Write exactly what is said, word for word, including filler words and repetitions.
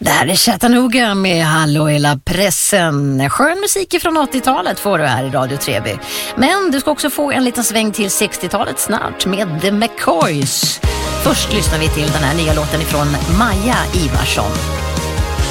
Det här är Chattanooga med Hallå hela pressen. Skön musik från åttiotalet får du här i Radio Treby. Men du ska också få en liten sväng till sextiotalet snart med The McCoys. Först lyssnar vi till den här nya låten ifrån Maja Ivarsson.